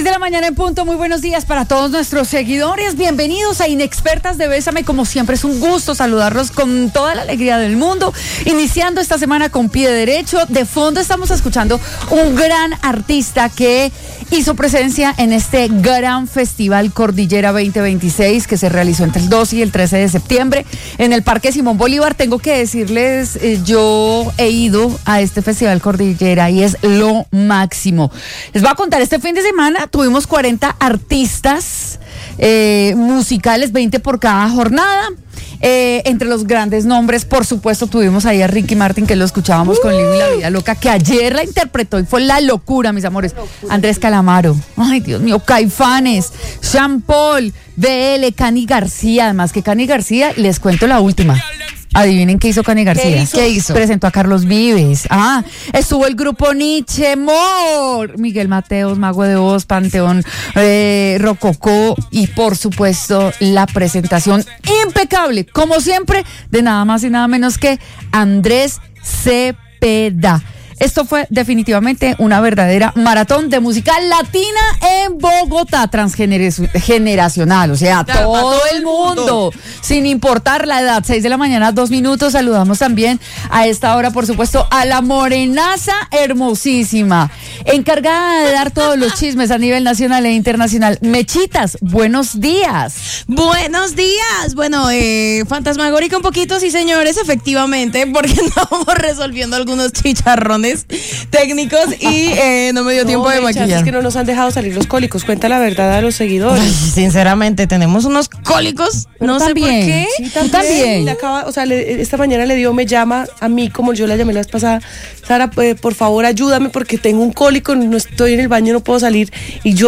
6 de la mañana en punto, muy buenos días para todos nuestros seguidores, bienvenidos a Inexpertas de Bésame, como siempre es un gusto saludarlos con toda la alegría del mundo, iniciando esta semana con pie derecho. De fondo estamos escuchando un gran artista que hizo presencia en este gran festival Cordillera 2026 que se realizó entre el 12 y el 13 de septiembre en el Parque Simón Bolívar. Tengo que decirles, yo he ido a este festival Cordillera y es lo máximo. Les voy a contar, este fin de semana tuvimos 40 artistas musicales, 20 por cada jornada. Entre los grandes nombres, por supuesto, tuvimos ahí a Ricky Martin, que lo escuchábamos con Libre y la Vida Loca, que ayer la interpretó y fue la locura, mis amores. Andrés Calamaro, ay Dios mío, Caifanes, Sean Paul, BL, Cani García. Además que Cani García, les cuento la última. Adivinen qué hizo Cani García. ¿Qué hizo? Presentó a Carlos Vives. Estuvo el grupo Nietzsche, Mor, Miguel Mateos, Mago de Oz, Panteón Rococó y por supuesto la presentación impecable, como siempre, de nada más y nada menos que Andrés Cepeda. Esto fue definitivamente una verdadera maratón de música latina en Bogotá, transgeneracional, o sea, todo el mundo, sin importar la edad. 6 de la mañana, 2 minutos. Saludamos también a esta hora, por supuesto, a la morenaza hermosísima, encargada de dar todos los chismes a nivel nacional e internacional. Mechitas, buenos días. Buenos días. Bueno, fantasmagórica un poquito, sí señores, efectivamente, porque estamos resolviendo algunos chicharrones técnicos y no me dio tiempo de maquillar. Es que no nos han dejado salir los cólicos. Cuenta la verdad a los seguidores. Ay, sinceramente, tenemos unos cólicos. Pero no también, sé por qué. Sí, tú también. Esta mañana me llama a mí, como yo la llamé la vez pasada. Sara, por favor, ayúdame porque tengo un cólico, no estoy en el baño, no puedo salir. Y yo